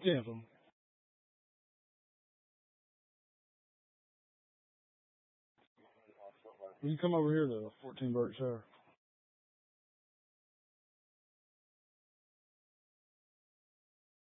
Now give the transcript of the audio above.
Cancel. You can come over here to 14 Burke Shire.